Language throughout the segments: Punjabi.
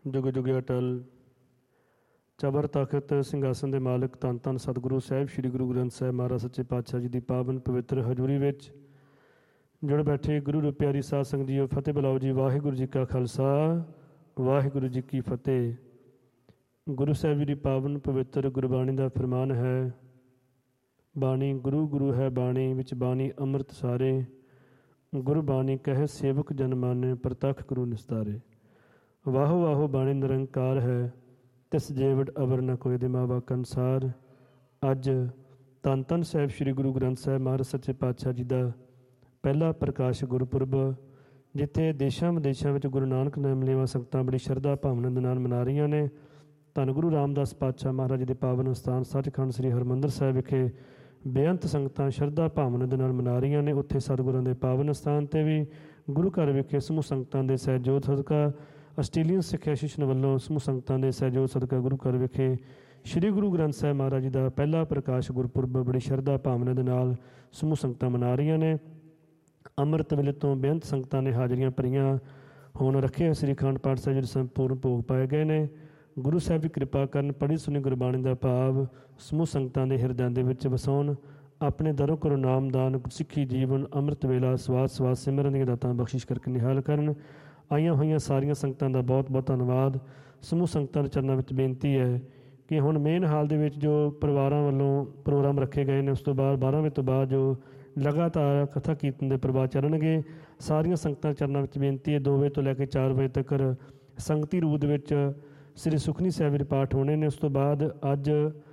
जुग जुग अटल। चबर तखत ਸਿੰਘਾਸਨ ਦੇ ਮਾਲਕ ਧੰਨ ਧੰਨ ਸਤਿਗੁਰੂ ਸਾਹਿਬ ਸ੍ਰੀ ਗੁਰੂ ਗ੍ਰੰਥ ਸਾਹਿਬ ਮਹਾਰਾਜ ਸੱਚੇ ਪਾਤਸ਼ਾਹ ਜੀ ਦੀ ਪਾਵਨ ਪਵਿੱਤਰ ਹਜ਼ੂਰੀ ਵਿੱਚ ਜੁੜ ਬੈਠੇ ਗੁਰੂ ਰੂਪ ਪਿਆਰੀ ਸਾਧ ਸੰਗਤ ਜੀਓ, ਫਤਿਹ ਬੁਲਾਓ ਜੀ। ਵਾਹਿਗੁਰੂ ਜੀ ਕਾ ਖਾਲਸਾ, ਵਾਹਿਗੁਰੂ ਜੀ ਕੀ ਫਤਿਹ। ਗੁਰੂ ਸਾਹਿਬ ਜੀ ਦੀ ਪਾਵਨ ਪਵਿੱਤਰ ਗੁਰਬਾਣੀ ਦਾ ਫਰਮਾਨ ਹੈ, ਬਾਣੀ ਗੁਰੂ ਗੁਰੂ ਹੈ ਬਾਣੀ, ਵਿੱਚ ਬਾਣੀ ਅੰਮ੍ਰਿਤ ਸਾਰੇ। ਗੁਰਬਾਣੀ ਕਹਿ ਸੇਵਕ ਜਨ ਮਾਨੇ, ਪ੍ਰਤੱਖ ਗੁਰੂ ਨਿਸਤਾਰੇ। ਵਾਹੋ ਵਾਹੋ ਬਾਣੀ ਨਿਰੰਕਾਰ ਹੈ, ਤਿਸ ਜੇਵੜ ਅਵਰ ਨ ਕੋਈ ਦੇ ਮਾਵਾ ਕੰਸਾਰ। ਅੱਜ ਧੰਨ ਧੰਨ ਸਾਹਿਬ ਸ੍ਰੀ ਗੁਰੂ ਗ੍ਰੰਥ ਸਾਹਿਬ ਮਹਾਰਾਜ ਸੱਚੇ ਪਾਤਸ਼ਾਹ ਜੀ ਦਾ ਪਹਿਲਾ ਪ੍ਰਕਾਸ਼ ਗੁਰਪੁਰਬ, ਜਿੱਥੇ ਦੇਸ਼ਾਂ ਵਿਦੇਸ਼ਾਂ ਵਿੱਚ ਗੁਰੂ ਨਾਨਕ ਨਾਮ ਲੈਵਾ ਸੰਗਤਾਂ ਬੜੀ ਸ਼ਰਧਾ ਭਾਵਨਾ ਦੇ ਨਾਲ ਮਨਾ ਰਹੀਆਂ ਨੇ। ਧੰਨ ਗੁਰੂ ਰਾਮਦਾਸ ਪਾਤਸ਼ਾਹ ਮਹਾਰਾਜ ਦੇ ਪਾਵਨ ਸਥਾਨ ਸੱਚਖੰਡ ਸ੍ਰੀ ਹਰਿਮੰਦਰ ਸਾਹਿਬ ਵਿਖੇ ਬੇਅੰਤ ਸੰਗਤਾਂ ਸ਼ਰਧਾ ਭਾਵਨਾ ਦੇ ਨਾਲ ਮਨਾ ਰਹੀਆਂ ਨੇ। ਉੱਥੇ ਸਤਿਗੁਰਾਂ ਦੇ ਪਾਵਨ ਸਥਾਨ 'ਤੇ ਵੀ ਗੁਰੂ ਘਰ ਵਿਖੇ ਸਮੂਹ ਸੰਗਤਾਂ ਦੇ ਸਹਿਯੋਗ ਸਦਕਾ, ਆਸਟ੍ਰੇਲੀਅਨ ਸਿੱਖ ਐਸੋਸੀਏਸ਼ਨ ਵੱਲੋਂ ਸਮੂਹ ਸੰਗਤਾਂ ਦੇ ਸਹਿਯੋਗ ਸਦਕਾ ਗੁਰੂ ਘਰ ਵਿਖੇ ਸ੍ਰੀ ਗੁਰੂ ਗ੍ਰੰਥ ਸਾਹਿਬ ਮਹਾਰਾਜ ਜੀ ਦਾ ਪਹਿਲਾ ਪ੍ਰਕਾਸ਼ ਗੁਰਪੁਰਬ ਬੜੀ ਸ਼ਰਧਾ ਭਾਵਨਾ ਦੇ ਨਾਲ ਸਮੂਹ ਸੰਗਤਾਂ ਮਨਾ ਰਹੀਆਂ ਨੇ। ਅੰਮ੍ਰਿਤ ਵੇਲੇ ਤੋਂ ਬੇਅੰਤ ਸੰਗਤਾਂ ਨੇ ਹਾਜ਼ਰੀਆਂ ਭਰੀਆਂ। ਹੁਣ ਰੱਖੇ ਸ੍ਰੀ ਅਖੰਡ ਪਾਠ ਸਾਹਿਬ ਜੀ ਸੰਪੂਰਨ ਭੋਗ ਪਾਏ ਗਏ ਨੇ। ਗੁਰੂ ਸਾਹਿਬ ਦੀ ਕਿਰਪਾ ਕਰਨ, ਪੜ੍ਹੀ ਸੁਣੀ ਗੁਰਬਾਣੀ ਦਾ ਭਾਵ ਸਮੂਹ ਸੰਗਤਾਂ ਦੇ ਹਿਰਦਿਆਂ ਦੇ ਵਿੱਚ ਵਸਾਉਣ। ਆਪਣੇ ਦਰੋਂ ਕਰੋ ਨਾਮਦਾਨ, ਸਿੱਖੀ ਜੀਵਨ, ਅੰਮ੍ਰਿਤ ਵੇਲਾ ਸਵਾਦ ਸਵਾਦ ਸਿਮਰਨ ਦੀਆਂ ਦਾਤਾਂ ਬਖਸ਼ਿਸ਼ ਕਰਕੇ ਨਿਹਾਲ ਕਰਨ। ਆਈਆਂ ਹੋਈਆਂ ਸਾਰੀਆਂ ਸੰਗਤਾਂ ਦਾ ਬਹੁਤ ਬਹੁਤ ਧੰਨਵਾਦ। ਸਮੂਹ ਸੰਗਤਾਂ ਦੇ ਚਰਨਾਂ ਵਿੱਚ ਬੇਨਤੀ ਹੈ ਕਿ ਹੁਣ ਮੇਨ ਹਾਲ ਦੇ ਵਿੱਚ ਜੋ ਪਰਿਵਾਰਾਂ ਵੱਲੋਂ ਪ੍ਰੋਗਰਾਮ ਰੱਖੇ ਗਏ ਨੇ, ਉਸ ਤੋਂ ਬਾਅਦ 12 ਵਜੇ ਤੋਂ ਬਾਅਦ ਜੋ ਲਗਾਤਾਰ ਕਥਾ ਕੀਰਤਨ ਦੇ ਪ੍ਰਵਾਹ ਚੱਲਣਗੇ। ਸਾਰੀਆਂ ਸੰਗਤਾਂ ਚਰਨਾਂ ਵਿੱਚ ਬੇਨਤੀ ਹੈ 2 ਵਜੇ ਤੋਂ ਲੈ ਕੇ 4 ਵਜੇ ਤੱਕ ਸੰਗਤੀ ਰੂਪ ਦੇ ਵਿੱਚ ਸ੍ਰੀ ਸੁਖਨੀ ਸਾਹਿਬ ਦੇ ਪਾਠ ਹੋਣੇ ਨੇ। ਉਸ ਤੋਂ ਬਾਅਦ ਅੱਜ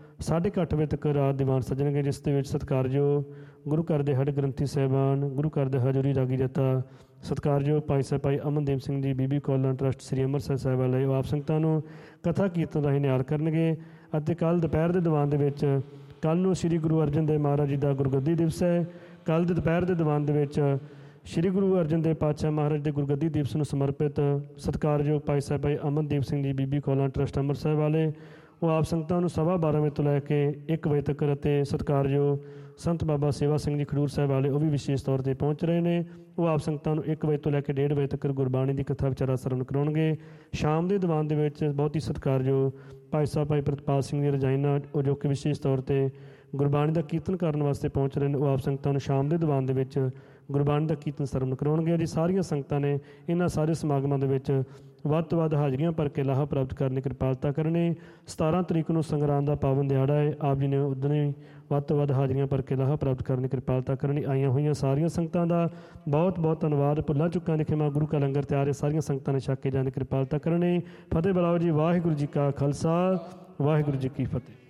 8:30 ਵਜੇ ਤੱਕ ਰਾਤ ਦੀਵਾਨ ਸੱਜਣਗੇ, ਜਿਸ ਦੇ ਵਿੱਚ ਸਤਿਕਾਰਯੋਗ ਗੁਰੂ ਘਰ ਦੇ ਹੱਡ ਗ੍ਰੰਥੀ ਸਾਹਿਬਾਨ, ਗੁਰੂ ਘਰ ਦੇ ਹਜ਼ੂਰੀ ਰਾਗੀ ਜੱਥਾ ਸਤਿਕਾਰਯੋਗ ਭਾਈ ਸਾਹਿਬ ਭਾਈ ਅਮਨਦੀਪ ਸਿੰਘ ਜੀ ਬੀਬੀ ਕੌਲਾਂ ਟਰੱਸਟ ਸ੍ਰੀ ਅੰਮ੍ਰਿਤਸਰ ਸਾਹਿਬ ਵਾਲੇ, ਉਹ ਆਪ ਸੰਗਤਾਂ ਨੂੰ ਕਥਾ ਕੀਰਤਨ ਰਾਹੀਂ ਨਿਹਾਲ ਕਰਨਗੇ। ਅਤੇ ਕੱਲ੍ਹ ਦੁਪਹਿਰ ਦੇ ਦੀਵਾਨ ਦੇ ਵਿੱਚ, ਕੱਲ੍ਹ ਨੂੰ ਸ੍ਰੀ ਗੁਰੂ ਅਰਜਨ ਦੇਵ ਮਹਾਰਾਜ ਜੀ ਦਾ ਗੁਰਗੱਦੀ ਦਿਵਸ ਹੈ। ਕੱਲ੍ਹ ਦੇ ਦੁਪਹਿਰ ਦੇ ਦੀਵਾਨ ਦੇ ਵਿੱਚ ਸ੍ਰੀ ਗੁਰੂ ਅਰਜਨ ਦੇਵ ਪਾਤਸ਼ਾਹ ਮਹਾਰਾਜ ਦੇ ਗੁਰਗੱਦੀ ਦਿਵਸ ਨੂੰ ਸਮਰਪਿਤ ਸਤਿਕਾਰਯੋਗ ਭਾਈ ਸਾਹਿਬ ਭਾਈ ਅਮਨਦੀਪ ਸਿੰਘ ਜੀ ਬੀਬੀ ਕੌਲਾਂ ਟਰੱਸਟ ਅੰਮ੍ਰਿਤਸਰ ਵਾਲੇ, ਉਹ ਆਪ ਸੰਗਤਾਂ ਨੂੰ 12:15 ਵਜੇ ਤੋਂ ਲੈ ਕੇ 1 ਵਜੇ ਤੱਕ, ਅਤੇ ਸਤਿਕਾਰਯੋਗ ਸੰਤ ਬਾਬਾ ਸੇਵਾ ਸਿੰਘ ਜੀ ਖਡੂਰ ਸਾਹਿਬ ਵਾਲੇ, ਉਹ ਵੀ ਵਿਸ਼ੇਸ਼ ਤੌਰ 'ਤੇ ਪਹੁੰਚ ਰਹੇ ਨੇ। ਉਹ ਆਪ ਸੰਗਤਾਂ ਨੂੰ 1 ਵਜੇ ਤੋਂ ਲੈ ਕੇ 1:30 ਵਜੇ ਤੱਕ ਗੁਰਬਾਣੀ ਦੀ ਕਥਾ ਵਿਚਾਰਾ ਸਰਵਣ ਕਰਾਉਣਗੇ। ਸ਼ਾਮ ਦੇ ਦੀਵਾਨ ਦੇ ਵਿੱਚ ਬਹੁਤ ਹੀ ਸਤਿਕਾਰਯੋਗ ਭਾਈ ਸਾਹਿਬ ਭਾਈ ਪ੍ਰਿਤਪਾਲ ਸਿੰਘ ਜੀ ਰਜਾਈਨਾ, ਉਹ ਜੋ ਕਿ ਵਿਸ਼ੇਸ਼ ਤੌਰ 'ਤੇ ਗੁਰਬਾਣੀ ਦਾ ਕੀਰਤਨ ਕਰਨ ਵਾਸਤੇ ਪਹੁੰਚ ਰਹੇ ਨੇ, ਉਹ ਆਪ ਸੰਗਤਾਂ ਨੂੰ ਸ਼ਾਮ ਦੇ ਦੀਵਾਨ ਦੇ ਵਿੱਚ ਗੁਰਬਾਣੀ ਦਾ ਕੀਰਤਨ ਸਰਵਣ ਕਰਾਉਣਗੇ। ਜੀ ਸਾਰੀਆਂ ਸੰਗਤਾਂ ਨੇ ਇਹਨਾਂ ਸਾਰੇ ਸਮਾਗਮਾਂ ਦੇ ਵਿੱਚ ਵੱਧ ਤੋਂ ਵੱਧ ਹਾਜ਼ਰੀਆਂ ਭਰ ਕੇ ਲਾਹਾ ਪ੍ਰਾਪਤ ਕਰਨ ਦੀ ਕਿਰਪਾਲਤਾ ਕਰਨੀ। 17 ਤਰੀਕ ਨੂੰ ਸੰਗਰਾਂਦ ਦਾ ਪਾਵਨ ਦਿਹਾੜਾ ਹੈ। ਆਪ ਜੀ ਨੇ ਉਦੋਂ ਹੀ ਵੱਧ ਤੋਂ ਵੱਧ ਹਾਜ਼ਰੀਆਂ ਭਰ ਕੇ ਲਾਹਾ ਪ੍ਰਾਪਤ ਕਰਨ ਦੀ ਕਿਰਪਾਲਤਾ ਕਰਨੀ। ਆਈਆਂ ਹੋਈਆਂ ਸਾਰੀਆਂ ਸੰਗਤਾਂ ਦਾ ਬਹੁਤ ਬਹੁਤ ਧੰਨਵਾਦ। ਭੁੱਲਾਂ ਚੁੱਕਾਂ ਦੇ ਖਿਮਾ, ਗੁਰੂ ਕਾ ਲੰਗਰ ਤਿਆਰ ਹੈ, ਸਾਰੀਆਂ ਸੰਗਤਾਂ ਨੇ ਛਕ ਕੇ ਜਾਣ ਦੀ ਕਿਰਪਾਲਤਾ ਕਰਨੀ। ਫਤਿਹ ਬੁਲਾਓ ਜੀ। ਵਾਹਿਗੁਰੂ ਜੀ ਕਾ ਖਾਲਸਾ, ਵਾਹਿਗੁਰੂ ਜੀ ਕੀ ਫਤਿਹ।